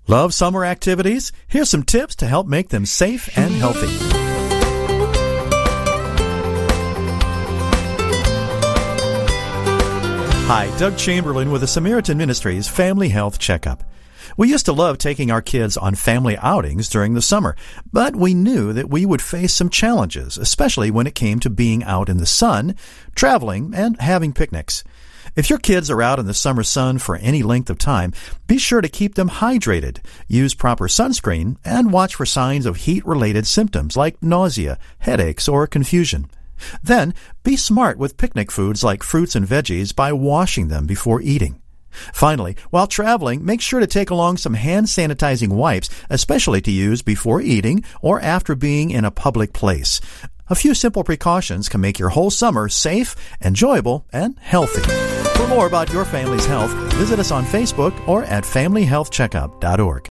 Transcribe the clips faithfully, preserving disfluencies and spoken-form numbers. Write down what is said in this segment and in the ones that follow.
Love summer activities? Here's some tips to help make them safe and healthy. Hi, Doug Chamberlain with the Samaritan Ministries Family Health Checkup. We used to love taking our kids on family outings during the summer, but we knew that we would face some challenges, especially when it came to being out in the sun, traveling, and having picnics. If your kids are out in the summer sun for any length of time, be sure to keep them hydrated, use proper sunscreen, and watch for signs of heat-related symptoms like nausea, headaches, or confusion. Then, be smart with picnic foods like fruits and veggies by washing them before eating. Finally, while traveling, make sure to take along some hand sanitizing wipes, especially to use before eating or after being in a public place. A few simple precautions can make your whole summer safe, enjoyable, and healthy. For more about your family's health, visit us on Facebook or at family health checkup dot org.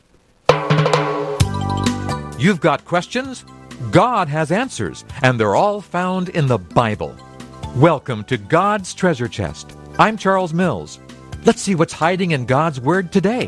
You've got questions? God has answers, and they're all found in the Bible. Welcome to God's Treasure Chest. I'm Charles Mills. Let's see what's hiding in God's Word today.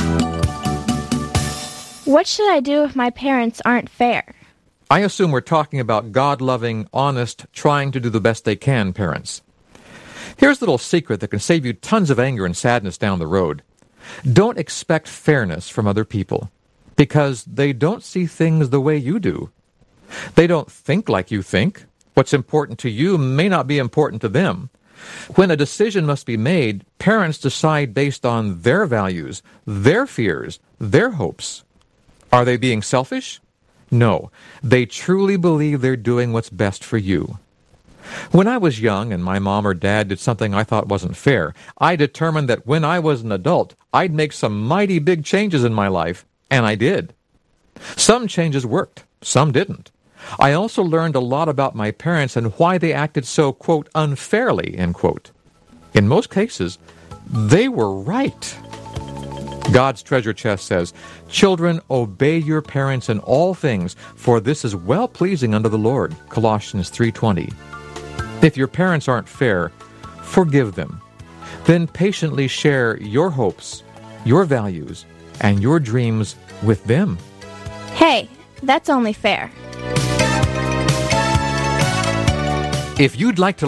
What should I do if my parents aren't fair? I assume we're talking about God-loving, honest, trying to do the best they can parents. Here's a little secret that can save you tons of anger and sadness down the road. Don't expect fairness from other people, because they don't see things the way you do. They don't think like you think. What's important to you may not be important to them. When a decision must be made, parents decide based on their values, their fears, their hopes. Are they being selfish? No, they truly believe they're doing what's best for you. When I was young and my mom or dad did something I thought wasn't fair, I determined that when I was an adult, I'd make some mighty big changes in my life, and I did. Some changes worked, some didn't. I also learned a lot about my parents and why they acted so, quote, unfairly, end quote. In most cases, they were right. God's treasure chest says, "Children, obey your parents in all things, for this is well-pleasing unto the Lord," Colossians three twenty. If your parents aren't fair, forgive them. Then patiently share your hopes, your values, and your dreams with them. Hey, that's only fair. If you'd like to